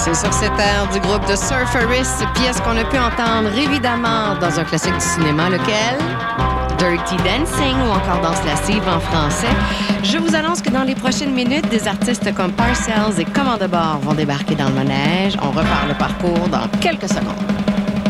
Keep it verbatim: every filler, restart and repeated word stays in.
C'est sur cette aire du groupe de Surferists, pièce qu'on a pu entendre évidemment dans un classique du cinéma, lequel? Dirty Dancing ou encore Danse lascive en français. Je vous annonce que dans les prochaines minutes, des artistes comme Parcells et Commande de bord vont débarquer dans le manège. On repart le parcours dans quelques secondes.